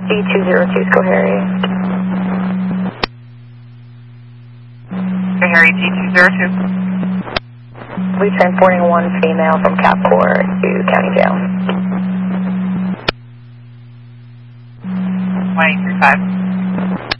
D202, School Harry. Harry D202. We transporting one female from Cap 4 to County Jail. 1835.